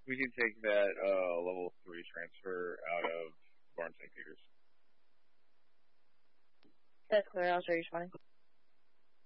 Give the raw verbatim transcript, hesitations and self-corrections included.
We can take that uh, level three transfer out of Barnes Saint Peters. That's clear. I'll show you responding.